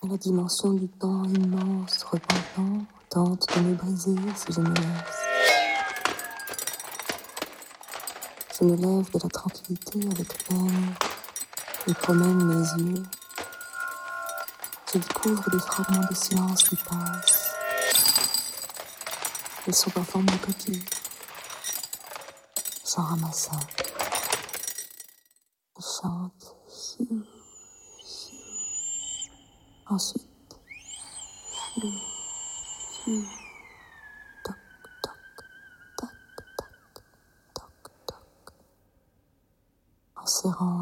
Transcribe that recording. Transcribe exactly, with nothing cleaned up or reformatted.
Et la dimension du temps immense, repentant, tente de me briser si je me laisse. Je me lève de la tranquillité avec peine et promène mes yeux. Je découvre des fragments de silence qui passent. Ils sont en forme de coquilles. J'en ramasse un. Je chante. Hiu, hiu. Ensuite, hiu, hiu. Toc, toc, tac, tac, toc, toc. En serrant